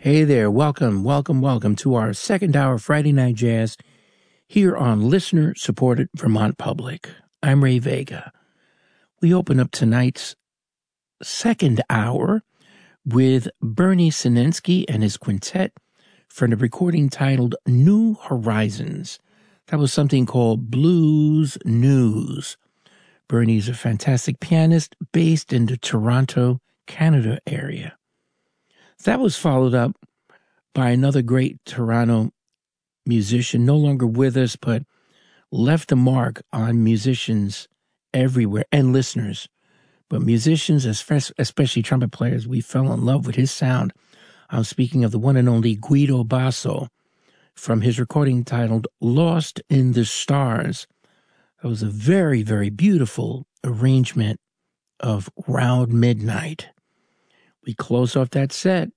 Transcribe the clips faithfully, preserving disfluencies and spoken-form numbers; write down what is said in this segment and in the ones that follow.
Hey there, welcome, welcome, welcome to our second hour Friday Night Jazz here on listener-supported Vermont Public. I'm Ray Vega. We open up tonight's second hour with Bernie Sinensky and his quintet from the recording titled New Horizons. That was something called Blues News. Bernie's a fantastic pianist based in the Toronto, Canada area. That was followed up by another great Toronto musician, no longer with us, but left a mark on musicians everywhere and listeners. But musicians, especially trumpet players, we fell in love with his sound. I'm speaking of the one and only Guido Basso from his recording titled Lost in the Stars. That was a very, very beautiful arrangement of Round Midnight. We closed off that set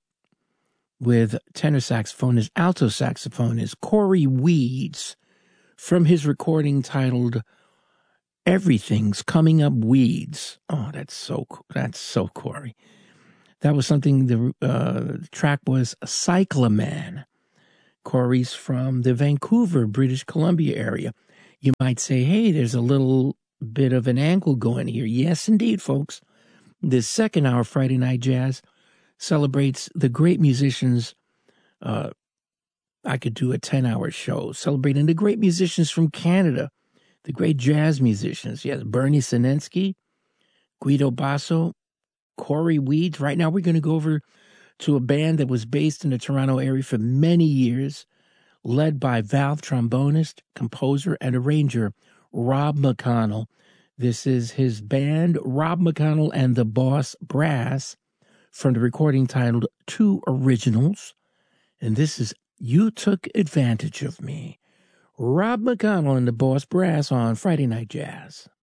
with tenor saxophonist, alto saxophonist Corey Weeds from his recording titled Everything's Coming Up Weeds. Oh, that's so that's so Corey. That was something, the, uh, the track was Cyclaman. Corey's from the Vancouver, British Columbia area. You might say, hey, there's a little bit of an angle going here. Yes, indeed, folks. This second hour Friday Night Jazz celebrates the great musicians. Uh, I could do a ten-hour show celebrating the great musicians from Canada, the great jazz musicians. Yes, Bernie Sinensky, Guido Basso, Corey Weeds. Right now we're going to go over to a band that was based in the Toronto area for many years, led by valve trombonist, composer, and arranger Rob McConnell. This is his band, Rob McConnell and the Boss Brass, from the recording titled Two Originals. And this is You Took Advantage of Me. Rob McConnell and the Boss Brass on Friday Night Jazz.